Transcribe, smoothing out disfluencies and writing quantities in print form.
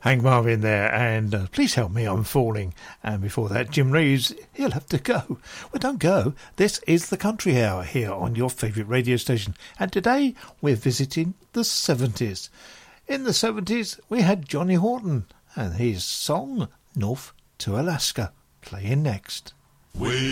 Hank Marvin there, and Please Help Me, I'm Falling. And before that, Jim Reeves, He'll Have to Go. Well, don't go. This is the Country Hour here on your favourite radio station. And today, we're visiting the 70s. In the 70s, we had Johnny Horton and his song, North to Alaska, playing next.